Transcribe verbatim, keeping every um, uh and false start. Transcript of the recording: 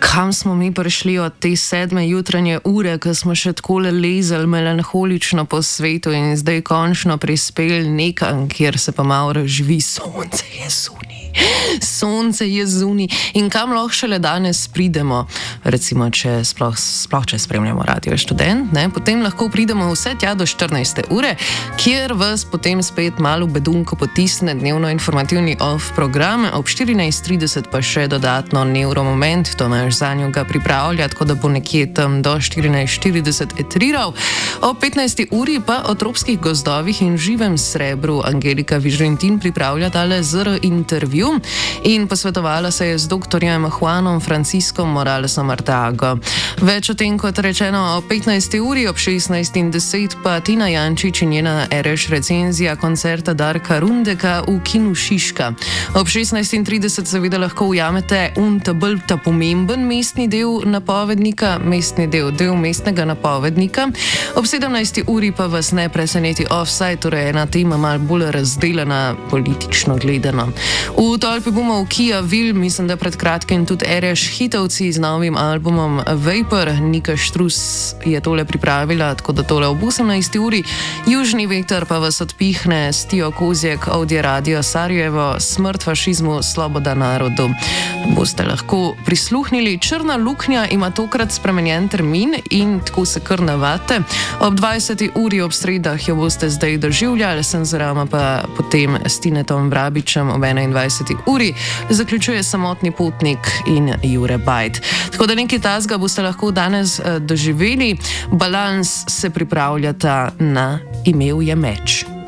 kam smo mi prišli od te sedme jutranje ure, ko smo še tako lezali melanholično po svetu in zdaj končno prispeli nekam, kjer se pa malo razživi. Sonce je zunaj. Sonce je zunaj. In kam lahko šele danes pridemo, recimo, če sploh, sploh če spremljamo Radio Študent, ne? Potem lahko pridemo vse tja do štirinajste ure, kjer vas potem spet malo bedunko potisne dnevno informativni off program, ob štirinajst trideset pa še dodatno Neuromoment, Tomaž zanjo ga pripravlja, tako da bo nekje tam do štirinajst štirideset etriral. Ob petnajsti uri pa o tropskih gozdovih in živem srebru Angelika Vižrentin pripravlja tale Z R intervju in posvetovala se je z doktorjem Juanom Franciscom Moralesom Arteago. Več o tem, kot rečeno, o petnajsti uri, ob šestnajst deset pa Tina Jančič in njena reš recenzija koncerta Darka Rundeka v kinu Šiška. Ob šestnajst trideset seveda lahko ujamete un ta bolj ta pomemben mestni del napovednika, mestni del, del mestnega napovednika. Ob sedemnajsti uri pa vas ne preseneti Offside, torej ena tema malo bolj razdeljena politično gledano. V tolpi bomo v Kia Vil, mislim, da pred kratkim tudi reš hitovci z novim albumom Vapor. Nika Štrus je tole pripravila, tako da tole ob osemnajsti uri. Južni veter pa vas odpihne, Stijo Kozjek, Audje Radio Sarajevo, Smrt fašizmu, sloboda narodu. Boste lahko prisluhnili. Črna luknja ima tokrat spremenjen termin in tako se kar navate. Ob dvajseti uri ob sredah jo boste zdaj doživljali, Senzorama pa potem s Tinetom Vrabičem ob enaindvajseti uri zaključuje Samotni potnik in Jure Bajt. Tako da nekaj tazga boste lahko danes uh, doživeli. Balans se pripravljata na Imel je meč.